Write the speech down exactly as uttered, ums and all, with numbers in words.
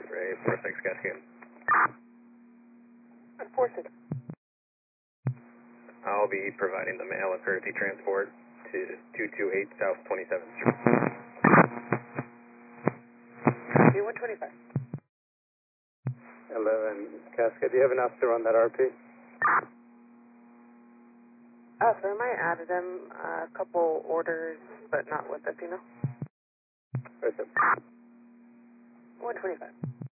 Ray four six Cascade. four six. I'll be providing the mail and courtesy transport to two two eight South twenty-seventh Street. D one twenty-five. eleven Cascade. Do you have an officer on that R P? Uh, sir, I might added him a couple orders, but not with us, you know? Where's it? one twenty-five.